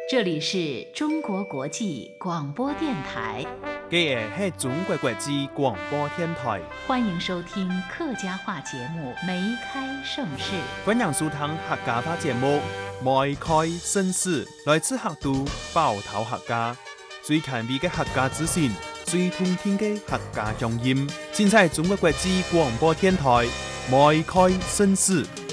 这里是中国国际广播电台， 这个是中国国际广播电台， 欢迎收听客家话节目《梅开盛世》。 欢迎收听客家话节目《梅开盛世》，来自客都包头客家，最前卫的客家资讯，最通天的客家乡音，尽在中国国际广播电台《梅开盛世》。